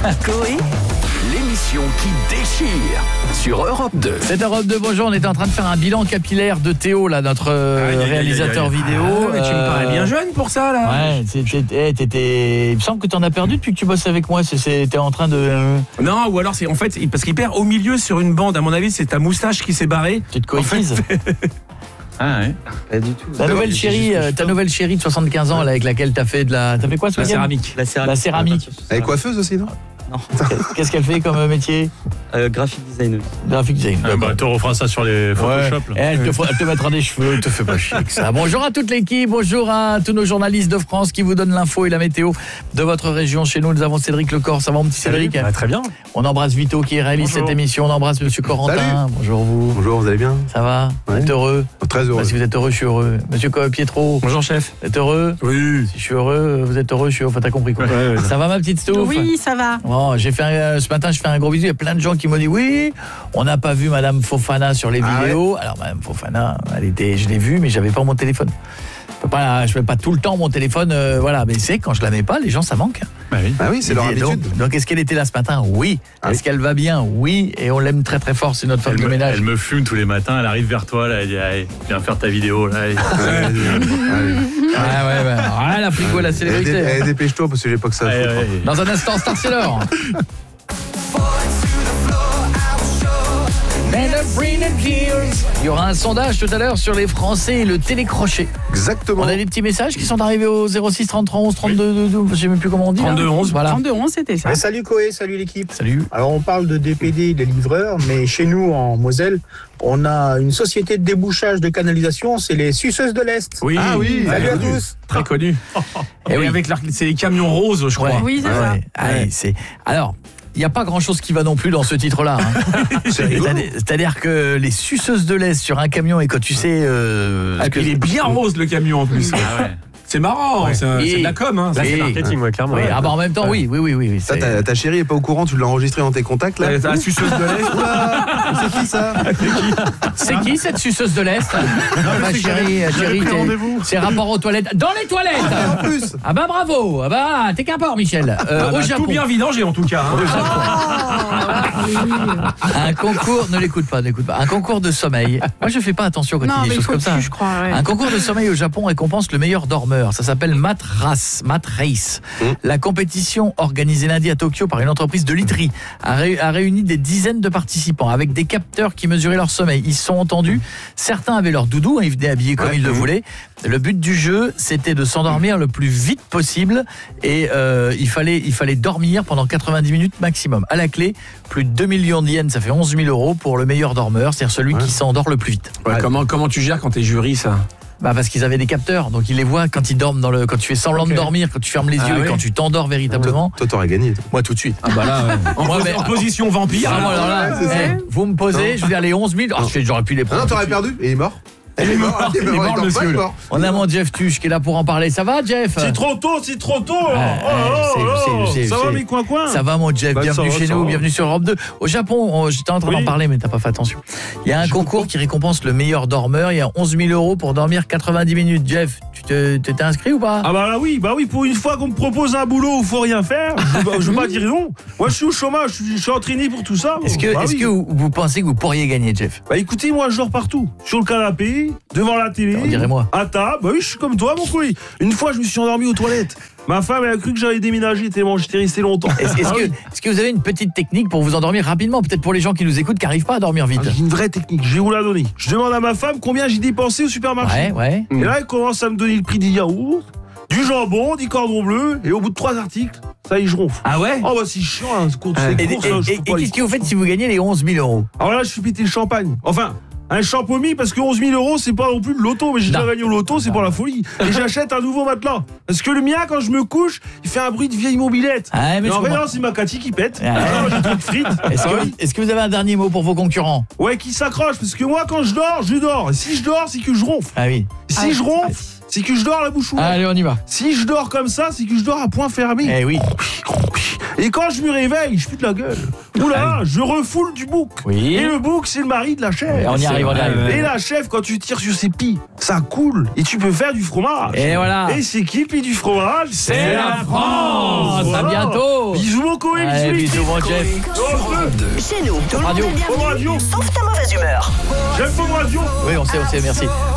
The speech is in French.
Coé, l'émission qui déchire sur Europe 2. C'est Europe 2, bonjour, on était en train de faire un bilan capillaire de Théo, là, notre réalisateur vidéo. Mais tu me parais bien jeune pour ça, là. Ouais, il me semble que tu en as perdu depuis que tu bosses avec moi, t'es en train de... Non, ou alors c'est en fait, parce qu'il perd au milieu sur une bande, à mon avis, c'est ta moustache qui s'est barrée. Tu te coïncises. Ah ouais. Pas du tout. Ta nouvelle chérie de 75 ans, là, avec laquelle t'as fait T'as fait quoi ce La week-end ? céramique. La céramique. Elle est coiffeuse aussi, non ? Non. Qu'est-ce qu'elle fait comme métier ? Graphic designer. Graphic design. Tu referas ça sur les Photoshop. Ouais. Elle te mettra des cheveux, elle te fait pas chier que ça. Bonjour à toute l'équipe, bonjour à tous nos journalistes de France qui vous donnent l'info et la météo de votre région. Chez nous avons Cédric Lecor. Ça va, mon petit Cédric ? Très bien. On embrasse Vito qui réalise cette émission. On embrasse Monsieur Corentin. Salut. Bonjour vous. Bonjour, vous allez bien ? Ça va ? Vous êtes heureux ? Très heureux. Si vous êtes heureux, je suis heureux. Monsieur Pietro. Bonjour, chef. Vous êtes heureux ? Oui. Si je suis heureux, vous êtes heureux, je suis heureux. Enfin, t'as compris quoi. Ouais. Ça va, ma petite Stouff ? Oui, ça va. Bon, ce matin, je fais un gros bisou. Il y a plein de gens qui m'ont dit oui, on n'a pas vu Madame Fofana sur les vidéos. Ouais. Alors Madame Fofana, je l'ai vue, mais j'avais pas mon téléphone. Je mets pas tout le temps mon téléphone, voilà. Mais c'est quand je la mets pas, les gens ça manque. Oui, c'est leur habitude. Donc est-ce qu'elle était là ce matin ? Oui. Est-ce qu'elle va bien ? Oui. Et on l'aime très très fort. C'est notre femme de ménage. Elle me fume tous les matins. Elle arrive vers toi. Là, elle dit allez, viens faire ta vidéo. Là. Ah, la frigo, la célébrité. Dépêche-toi parce que j'ai pas que ça. Dans un instant, Star Seller. Il y aura un sondage tout à l'heure sur les Français et le télécrochet. Exactement. On a des petits messages qui sont arrivés au 06 33 11 32 12, je sais même plus comment on dit. 32 11. Voilà. 32 11, c'était ça. Salut Coé, salut l'équipe. Salut. Alors on parle de DPD, des livreurs, mais chez nous en Moselle, on a une société de débouchage de canalisation, c'est les Suceuses de l'Est. Oui. Ah oui. Salut à tous. Très connu. Et oui. Avec c'est les camions roses, je crois. Ouais. Oui, c'est ça. Allez, Alors, il n'y a pas grand-chose qui va non plus dans ce titre-là. C'est-à-dire que les Suceuses de l'Est sur un camion, et quand tu sais... Il est bien rose, le camion, en plus. C'est marrant, c'est de la com. Hein. Là, c'est marketing, clairement. Oui, en même temps, oui. Ça, ta chérie est pas au courant, tu l'as enregistré dans tes contacts là ? La suceuse de l'Est. C'est qui ça ? C'est qui cette Suceuse de l'Est ? Ma chérie, c'est rapport aux toilettes. Dans les toilettes. En plus. Ah bah bravo. Ah bah t'es qu'un porc, Michel. Au Japon. Tout bien vidangé, en tout cas. Un concours, n'écoute pas. Un concours de sommeil. Moi, je fais pas attention quand il y a des choses comme ça. Je crois, ouais. Un concours de sommeil au Japon récompense le meilleur dormeur. Ça s'appelle Mat Race. La compétition organisée lundi à Tokyo par une entreprise de literie a réuni des dizaines de participants avec des capteurs qui mesuraient leur sommeil. Ils se sont entendus. Certains avaient leur doudou, ils venaient habillés comme ils le voulaient. Le but du jeu, c'était de s'endormir le plus vite possible et il fallait dormir pendant 90 minutes maximum. À la clé, plus de 2 millions de yens, ça fait 11 000 € pour le meilleur dormeur, c'est-à-dire celui qui s'endort le plus vite. Ouais, comment tu gères quand t'es jury, ça ? Bah parce qu'ils avaient des capteurs, donc ils les voient quand ils dorment quand tu fais semblant de dormir, quand tu fermes les yeux et quand tu t'endors véritablement. Toi, t'aurais gagné. Moi tout de suite. Ah bah là, en position vampire. Vous me posez, je vais aller 11 000. J'aurais pu les prendre. Non, t'aurais perdu et il est mort. Il est mort, le monsieur. On a mon Jeff Tuch qui est là pour en parler. Ça va, Jeff ? C'est trop tôt. Ça va, mes coins. Ça va, mon Jeff. Bienvenue chez nous, bienvenue sur Europe 2. Au Japon, j'étais en train d'en parler, mais t'as pas fait attention. Il y a un concours qui récompense le meilleur dormeur. Il y a 11 000 € pour dormir 90 minutes. Jeff, tu t'es inscrit ou pas ? Ah bah oui, pour une fois qu'on me propose un boulot où il faut rien faire, je vais pas dire non. Moi, je suis au chômage, je suis entraîné pour tout ça. Est-ce que vous pensez que vous pourriez gagner, Jeff ? Bah écoutez, moi, je dors partout. Sur le canapé, devant la télé. On dirait moi. À table, bah oui, je suis comme toi, mon couille. Une fois, je me suis endormi aux toilettes. Ma femme, elle a cru que j'avais déménagé tellement j'étais resté longtemps. Est-ce que vous avez une petite technique pour vous endormir rapidement ? Peut-être pour les gens qui nous écoutent, qui n'arrivent pas à dormir vite. J'ai une vraie technique, je vais vous la donner. Je demande à ma femme combien j'ai dépensé au supermarché. Ouais. Et là, elle commence à me donner le prix des yaourts, du jambon, du cordon bleu, et au bout de 3 articles, ça y est, je ronfle. Ah ouais ? Oh bah c'est chiant, hein, ces courses, Et qu'est-ce que vous faites si vous gagnez les 11 000 €? Alors là, je suis pété le champagne. Enfin, un champomis, parce que 11 000 €, c'est pas non plus le loto, mais j'ai déjà gagné au loto, c'est pour la folie. Et j'achète un nouveau matelas. Parce que le mien, quand je me couche, il fait un bruit de vieille mobilette. Mais en vrai, non, c'est ma Cathy qui pète. Ah, j'ai trop de frites. Est-ce que vous avez un dernier mot pour vos concurrents? Ouais, qui s'accroche, parce que moi, quand je dors. Et si je dors, c'est que je ronfle. Ah oui. Si je ronfle, c'est que je dors la bouche ouverte. Allez, on y va. Si je dors comme ça, c'est que je dors à point fermé. Eh oui. Et quand je me réveille, je pue de la gueule. Oula, je refoule du bouc. Oui. Et le bouc, c'est le mari de la chèvre. Et on y arrive, on y arrive. Et la chèvre, quand tu tires sur ses pieds, ça coule. Et tu peux faire du fromage. Et voilà. Et c'est qui le pays du fromage? C'est la France. Voilà. À bientôt. Bisous mon Coé, Allez, bisous mon Jeff. Chez nous, tout le monde Radio. est bienvenu, Radio. sauf ta mauvaise humeur. J'aime pas radio. Oui, on sait, merci.